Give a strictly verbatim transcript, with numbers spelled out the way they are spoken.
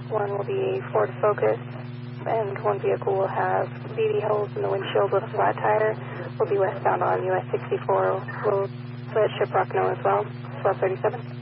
One will be a Ford Focus, and one vehicle will have V D holes in the windshield with a flat tire. Will be westbound on U S sixty-four. Will let Shiprock know as well. twelve thirty-seven.